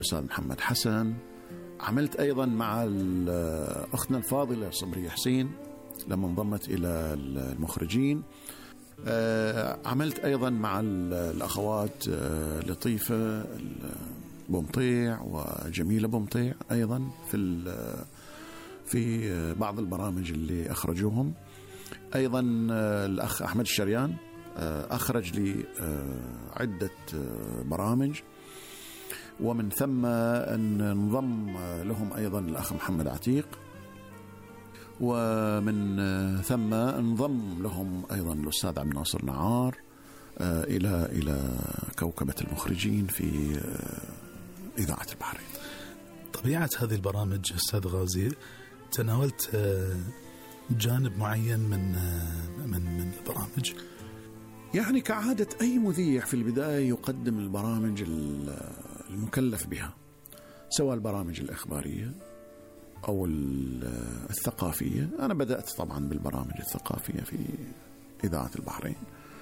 الأستاذ محمد حسن. عملت أيضا مع أختنا الفاضلة صبرية حسين لما انضمت إلى المخرجين. عملت أيضا مع الأخوات لطيفة بمطيع وجميلة بمطيع أيضا في بعض البرامج اللي أخرجوهم. أيضا الأخ أحمد الشريان أخرج لي عدة برامج، ومن ثم أن انضم لهم أيضا الأخ محمد عتيق، ومن ثم انضم لهم أيضا الأستاذ عبد الناصر نعار إلى كوكبة المخرجين في إذاعة البحرين. طبيعة هذه البرامج أستاذ غازي، تناولت جانب معين من البرامج؟ يعني كعادة أي مذيع في البداية يقدم البرامج المكلف بها، سواء البرامج الإخبارية أو الثقافية. أنا بدأت طبعا بالبرامج الثقافية في إذاعة البحرين،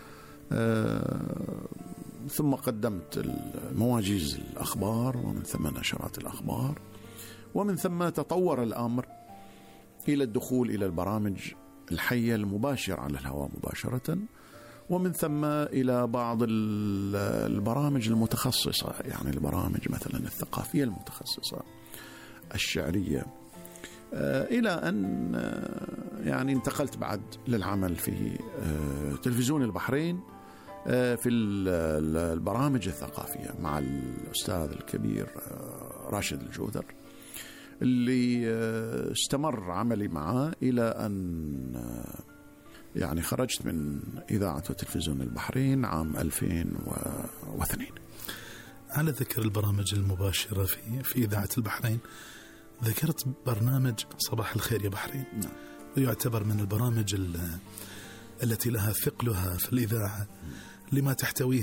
ثم قدمت مواجيز الأخبار، ومن ثم نشرات الأخبار، ومن ثم تطور الأمر إلى الدخول إلى البرامج الحية المباشرة على الهواء مباشرة، ومن ثم إلى بعض البرامج المتخصصة، يعني البرامج مثلا الثقافية المتخصصة، الشعرية، إلى أن يعني انتقلت بعد للعمل في تلفزيون البحرين في البرامج الثقافية مع الأستاذ الكبير راشد الجودر، اللي استمر عملي معه إلى أن يعني خرجت من إذاعة وتلفزيون البحرين عام 2002. على ذكر البرامج المباشرة في إذاعة البحرين، ذكرت برنامج صباح الخير يا بحرين. نعم. ويعتبر من البرامج التي لها ثقلها في الإذاعة، لما تحتويه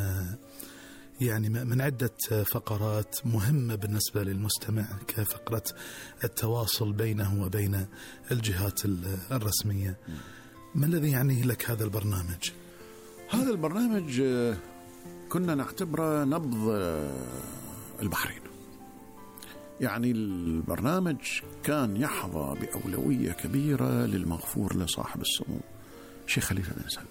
من عدة فقرات مهمة بالنسبة للمستمع، كفقرة التواصل بينه وبين الجهات الرسمية. ما الذي يعنيه لك هذا البرنامج؟ هذا البرنامج كنا نعتبره نبض البحرين. يعني البرنامج كان يحظى بأولوية كبيرة للمغفور لصاحب السمو شيخ خليفة بن سلمان.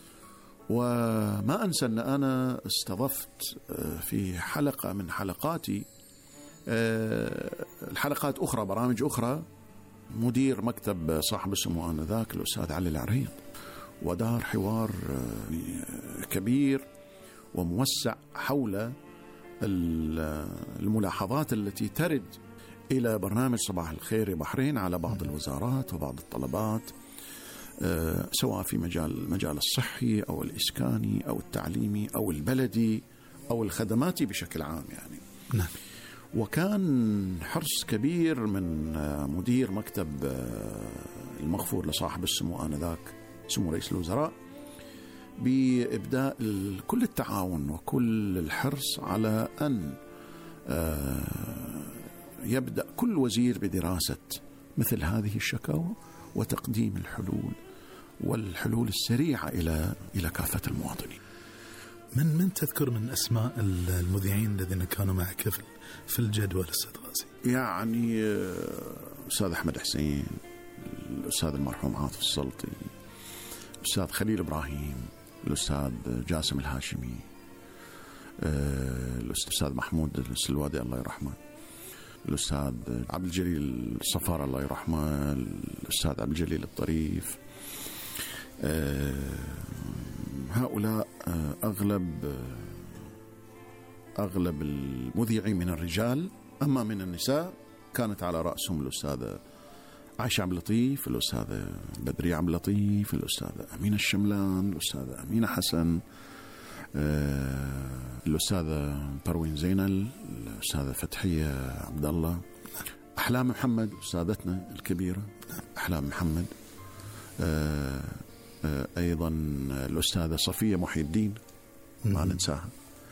وما أنسى أن أنا استضفت في حلقة من حلقاتي الحلقات أخرى، برامج أخرى، مدير مكتب صاحب السمو آنذاك الأستاذ علي العريض، ودار حوار كبير وموسع حول الملاحظات التي ترد إلى برنامج صباح الخير يا بحرين على بعض الوزارات وبعض الطلبات، سواء في مجال الصحي أو الإسكاني أو التعليمي أو البلدي أو الخدماتي بشكل عام يعني. نعم. وكان حرص كبير من مدير مكتب المغفور لصاحب السمو آنذاك سمو رئيس الوزراء بإبداء كل التعاون وكل الحرص على أن يبدأ كل وزير بدراسة مثل هذه الشكاوى وتقديم الحلول والحلول السريعة إلى كافة المواطنين. من تذكر من أسماء المذيعين الذين كانوا معك في الجدول أستاذ غازي؟ يعني الأستاذ أحمد حسين، الأستاذ المرحوم عاطف السلطي، الأستاذ خليل إبراهيم، الأستاذ جاسم الهاشمي، الأستاذ محمود السلوادي الله يرحمه، الأستاذ عبد الجليل الصفار الله يرحمه، الأستاذ عبد الجليل الطريف. هؤلاء أغلب المذيعين من الرجال، أما من النساء كانت على رأسهم الأستاذة عائشة عبد اللطيف، الأستاذة بدرية عبد اللطيف، الأستاذة أمينة الشملان، الأستاذة أمينة حسن، الأستاذة بروين زينل، الأستاذة فتحية عبد الله، أحلام محمد أستاذتنا الكبيرة أحلام محمد، أيضا الأستاذة صفية محي الدين ما ننساها،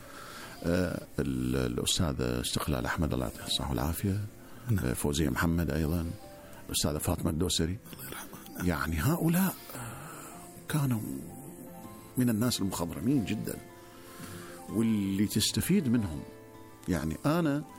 الأستاذة استقلال أحمد الله يعطيها الصحة والعافية، فوزية محمد، أيضا الأستاذة فاطمة الدوسري. يعني هؤلاء كانوا من الناس المخضرمين جدا، واللي تستفيد منهم يعني أنا